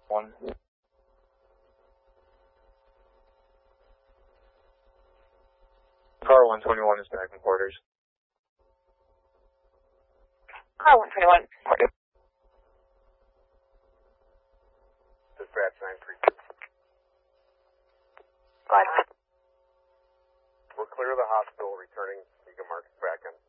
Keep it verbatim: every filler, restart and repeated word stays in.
One. Car one twenty-one is back in quarters. Car one twenty-one. Dispatch nine three. Go ahead. We're clear of the hospital, returning. You can mark it back in.